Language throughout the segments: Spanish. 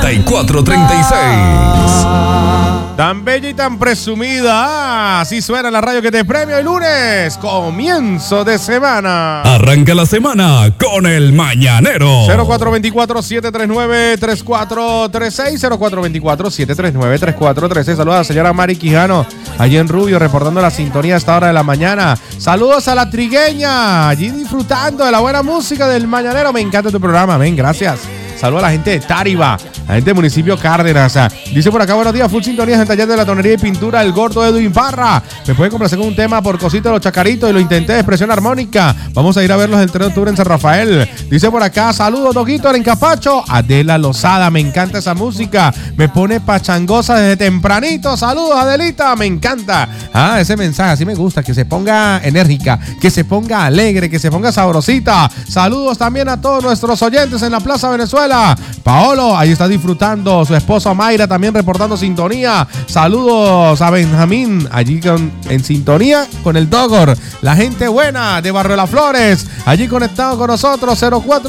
9436. Tan bella y tan presumida. Así suena la radio que te premia el lunes. Comienzo de semana. Arranca la semana con el Mañanero. 0424-739-3436. 0424-739-3436. Saludos a la señora Mari Quijano, allí en Rubio, reportando la sintonía a esta hora de la mañana. Saludos a la Trigueña, allí disfrutando de la buena música del Mañanero. Me encanta tu programa, ven, gracias. Saludos a la gente de Táriba, la gente del municipio Cárdenas. Dice por acá, buenos días, full sintonías en el taller de la tonería y pintura El Gordo Edwin Parra. Me puede complacer con un tema por Cosita de los Chacaritos y lo intenté de expresión armónica. Vamos a ir a verlos el 3 de octubre en San Rafael. Dice por acá, saludos, Doguito, en Capacho. Adela Lozada, me encanta esa música. Me pone pachangosa desde tempranito. Saludos, Adelita, me encanta. Ese mensaje, así me gusta, que se ponga enérgica, que se ponga alegre, que se ponga sabrosita. Saludos también a todos nuestros oyentes en la Plaza Venezuela. Paolo, ahí está disfrutando. Su esposa Mayra también reportando sintonía. Saludos a Benjamín, allí en sintonía con el Dogor. La gente buena de Barrio Las Flores, allí conectado con nosotros.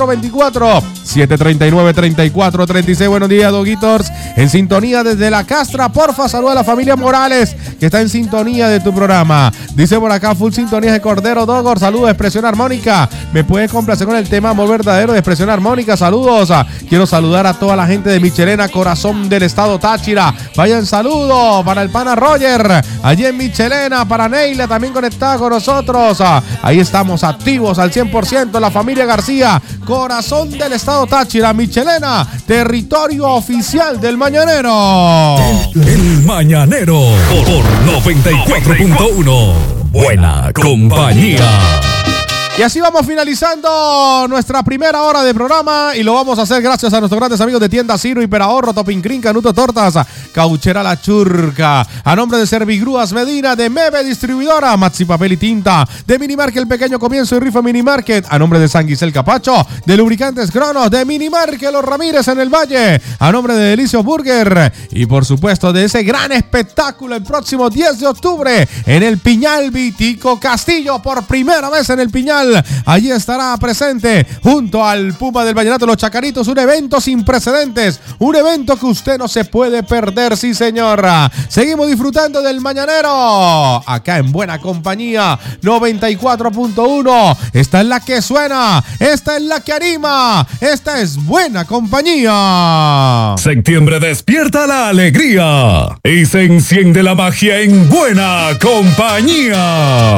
0424-739-3436. Buenos días, Doguitors. En sintonía desde La Castra, porfa, saluda a la familia Morales, que está en sintonía de tu programa. Dice por acá, full sintonía de Cordero Dogor. Saludos, expresión armónica. Me puedes complacer con el tema Amor Verdadero de expresión armónica. Saludos. Quiero saludar a toda la gente de Michelena, corazón del estado Táchira. Vayan saludos para el pana Roger, allí en Michelena, para Neila, también conectada con nosotros. Ahí estamos activos al 100%, la familia García, corazón del estado Táchira, Michelena, territorio oficial del Mañanero. El Mañanero por 94.1. Buena compañía. Y así vamos finalizando nuestra primera hora de programa y lo vamos a hacer gracias a nuestros grandes amigos de Tienda Ciro, Hiperahorro, Topincrin, Canuto Tortas, Cauchera La Churca. A nombre de Servigrúas Medina, de Mebe Distribuidora, Maxi Papel y Tinta, de Minimarket El Pequeño Comienzo y Rifa Minimarket. A nombre de San Guisel Capacho, de Lubricantes Cronos, de Minimarket Los Ramírez en el Valle. A nombre de Delicios Burger y por supuesto de ese gran espectáculo el próximo 10 de octubre en el Piñal, Vitico Castillo, por primera vez en el Piñal. Allí estará presente junto al Puma del Vallenato Los Chacaritos, un evento sin precedentes, un evento que usted no se puede perder, sí señora. Seguimos disfrutando del Mañanero acá en Buena Compañía 94.1. Esta es la que suena, esta es la que anima, esta es Buena Compañía. Septiembre despierta la alegría y se enciende la magia en Buena Compañía.